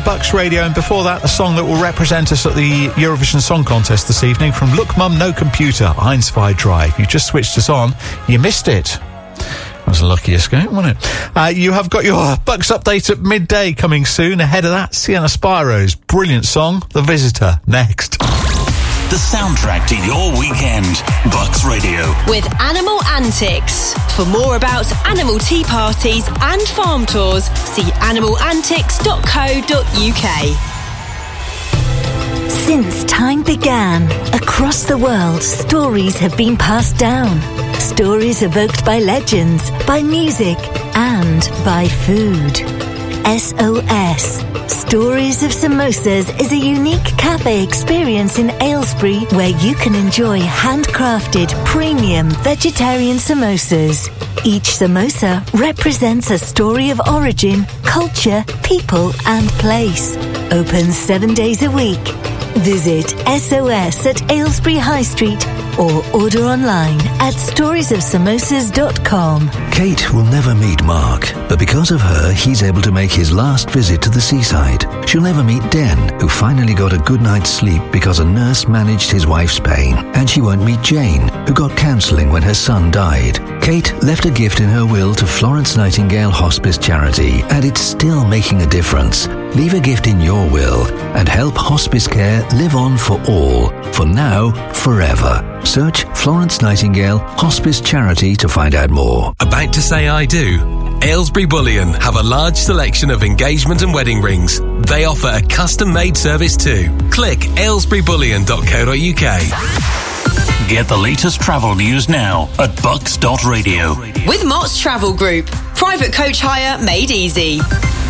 Bucks Radio, and before that, the song that will represent us at the Eurovision Song Contest this evening from Look Mum No Computer, Einsfei Drive. You just switched us on, you missed it. That was a lucky escape, wasn't it? You have got your Bucks update at midday coming soon. Ahead of that, Sienna Spiro's brilliant song, The Visitor, next. The soundtrack to your weekend. Bucks Radio. With Animal Antics. For more about animal tea parties and farm tours, see animalantics.co.uk. Since time began, across the world, stories have been passed down. Stories evoked by legends, by music, and by food. SOS, Stories of Samosas, is a unique cafe experience in Aylesbury where you can enjoy handcrafted, premium vegetarian samosas. Each samosa represents a story of origin, culture, people, and place. Open 7 days a week. Visit SOS at Aylesbury High Street or order online at storiesofsamosas.com. Kate will never meet Mark, but because of her, he's able to make his last visit to the seaside. She'll never meet Den, who finally got a good night's sleep because a nurse managed his wife's pain. And she won't meet Jane, who got counselling when her son died. Kate left a gift in her will to Florence Nightingale Hospice Charity, and it's still making a difference. Leave a gift in your will and help hospice care live on for all, for now, forever. Search Florence Nightingale Hospice Charity to find out more. About to say I do? Aylesbury Bullion have a large selection of engagement and wedding rings. They offer a custom-made service too. Click aylesburybullion.co.uk. Get the latest travel news now at bucks.radio. With Mott's Travel Group. Private coach hire made easy.